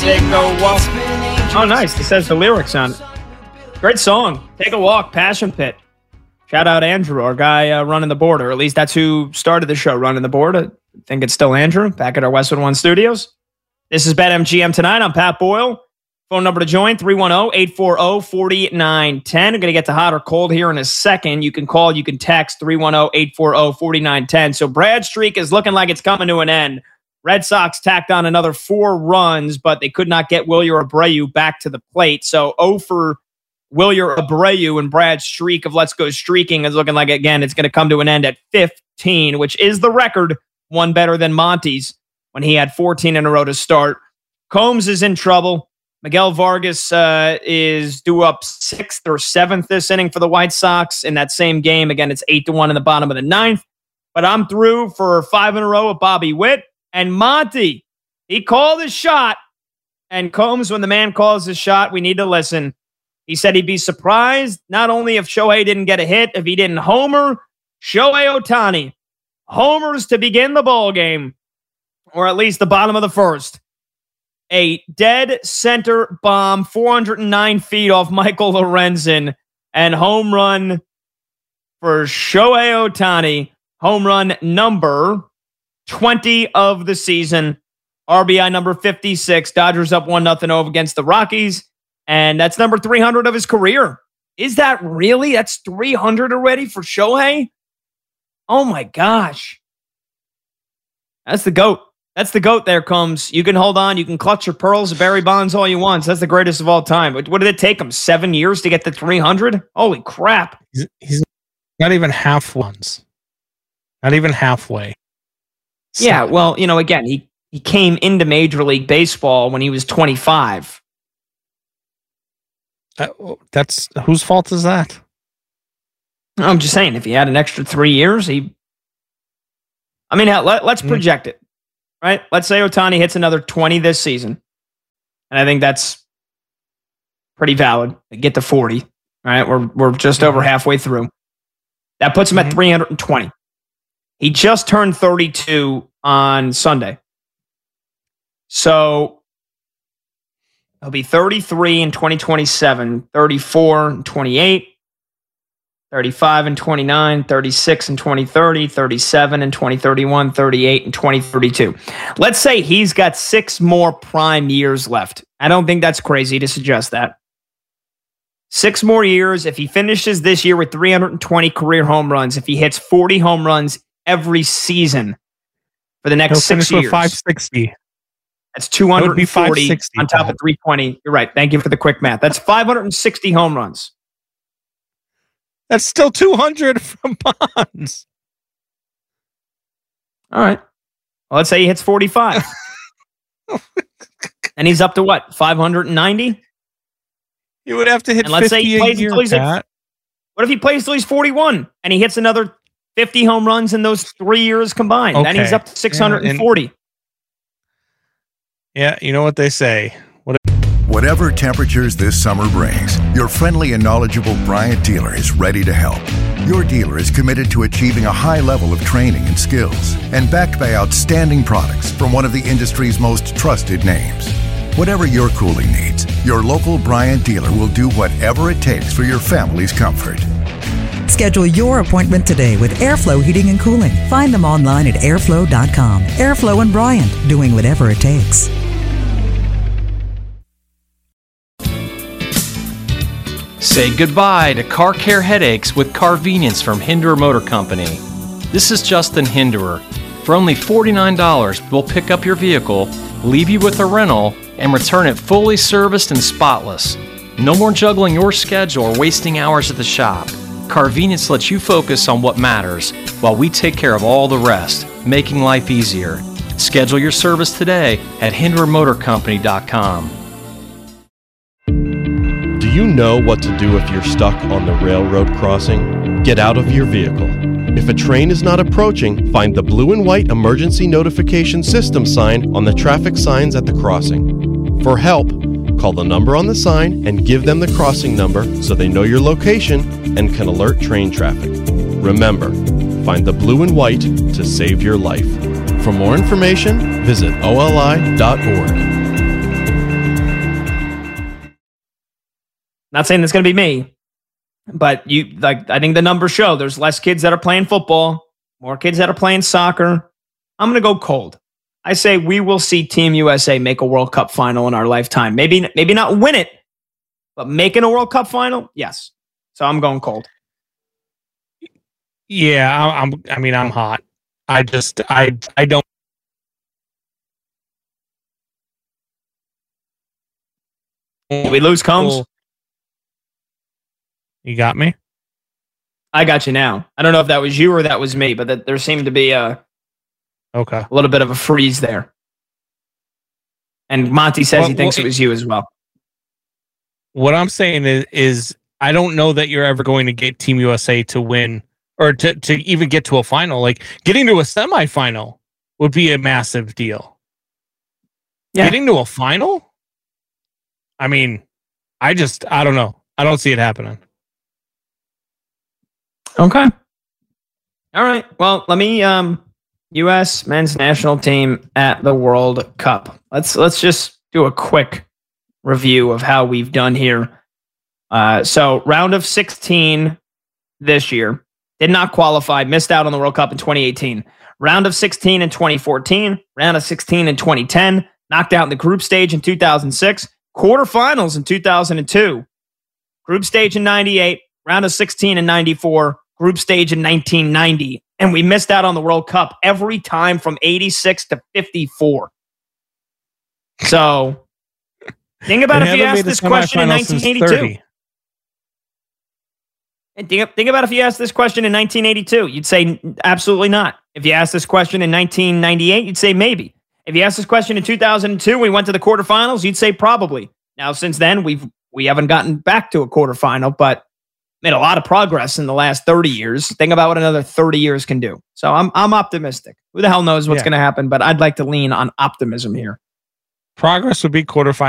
Take a walk. Oh, nice. It says the lyrics on it. Great song. Take a walk. Passion Pit. Shout out Andrew, our guy running the board, or at least that's who started the show running the board. I think it's still Andrew back at our Westwood One studios. This is BetMGM Tonight. I'm Pat Boyle. Phone number to join, 310-840-4910. I'm going to get to hot or cold here in a second. You can call, you can text, 310-840-4910. So Brad's streak is looking like it's coming to an end. Red Sox tacked on another 4 runs, but they could not get Wilyer Abreu back to the plate. So 0 for Wilyer Abreu and Brad's streak of Let's Go Streaking is looking like, again, it's going to come to an end at 15, which is the record, one better than Monty's when he had 14 in a row to start. Combs is in trouble. Miguel Vargas is due up 6th or 7th this inning for the White Sox in that same game. Again, it's 8-1 in the bottom of the 9th. But I'm through for 5 in a row with Bobby Witt. And Monty, he called his shot. And Combs, when the man calls his shot, we need to listen. He said he'd be surprised not only if Shohei didn't get a hit, if he didn't homer. Shohei Ohtani homers to begin the ball game, or at least the bottom of the first. A dead center bomb, 409 feet off Michael Lorenzen, and home run for Shohei Ohtani. Home run number 20 of the season. RBI number 56. Dodgers up 1-0 over against the Rockies. And that's number 300 of his career. Is that really? That's 300 already for Shohei? Oh my gosh. That's the GOAT. That's the GOAT there, Combs. You can hold on. You can clutch your pearls of Barry Bonds all you want. That's the greatest of all time. What did it take him? 7 years to get to 300? Holy crap. He's not even half ones. Not even halfway. Yeah, well, again, he came into Major League Baseball when he was 25. That's whose fault is that? I'm just saying, if he had an extra 3 years, let's project it, right? Let's say Ohtani hits another 20 this season. And I think that's pretty valid. Get to 40, right? We're just over halfway through. That puts him at 320. He just turned 32 on Sunday. So he'll be 33 in 2027, 34 in 28, 35 in 29, 36 in 2030, 37 in 2031, 38 in 2032. Let's say he's got 6 more prime years left. I don't think that's crazy to suggest that. 6 more years. If he finishes this year with 320 career home runs, if he hits 40 home runs every season for the next 6 years. 560. That's 240 on top of 320. You're right. Thank you for the quick math. That's 560 home runs. That's still 200 from Bonds. All right. Well, let's say he hits 45. And he's up to what? 590? You would have to hit 50 let's say he plays a year, Pat. What if he plays till he's 41 and he hits another 50 home runs in those 3 years combined? Okay. Then he's up to 640. Yeah, you know what they say. Whatever temperatures this summer brings, your friendly and knowledgeable Bryant dealer is ready to help. Your dealer is committed to achieving a high level of training and skills, and backed by outstanding products from one of the industry's most trusted names. Whatever your cooling needs, your local Bryant dealer will do whatever it takes for your family's comfort. Schedule your appointment today with Airflow Heating and Cooling. Find them online at airflow.com. Airflow and Bryant, doing whatever it takes. Say goodbye to car care headaches with Carvenience from Hinderer Motor Company. This is Justin Hinderer. For only $49, we'll pick up your vehicle, leave you with a rental, and return it fully serviced and spotless. No more juggling your schedule or wasting hours at the shop. Carvenience lets you focus on what matters while we take care of all the rest, making life easier. Schedule your service today at HindererMotorCompany.com. Do you know what to do if you're stuck on the railroad crossing? Get out of your vehicle. If a train is not approaching, find the blue and white emergency notification system sign on the traffic signs at the crossing. For help, call the number on the sign and give them the crossing number so they know your location and can alert train traffic. Remember, find the blue and white to save your life. For more information, visit oli.org. Not saying it's going to be me, but I think the numbers show there's less kids that are playing football, more kids that are playing soccer. I'm going to go cold. I say we will see Team USA make a World Cup final in our lifetime. Maybe not win it, but making a World Cup final, yes. So I'm going cold. Yeah, I'm hot. I don't. Did we lose Combs? You got me? I got you now. I don't know if that was you or that was me, but there seemed to be a little bit of a freeze there. And Monty says he thinks it was you as well. What I'm saying is I don't know that you're ever going to get Team USA to win or to even get to a final. Like getting to a semifinal would be a massive deal. Yeah. Getting to a final? I mean, I don't know. I don't see it happening. Okay. All right. Well, let me U.S. men's national team at the World Cup. Let's just do a quick review of how we've done here. So round of 16 this year, did not qualify, missed out on the World Cup in 2018. Round of 16 in 2014, round of 16 in 2010, knocked out in the group stage in 2006, quarterfinals in 2002, group stage in 98, round of 16 in 94, group stage in 1990. And we missed out on the World Cup every time from 86 to 54. So think about if you asked this question in 1982. And think about if you asked this question in 1982. You'd say absolutely not. If you asked this question in 1998, you'd say maybe. If you asked this question in 2002, we went to the quarterfinals, you'd say probably. Now, since then, we haven't gotten back to a quarterfinal, but made a lot of progress in the last 30 years. Think about what another 30 years can do. So I'm optimistic. Who the hell knows what's going to happen, but I'd like to lean on optimism here. Progress would be quarterfinal.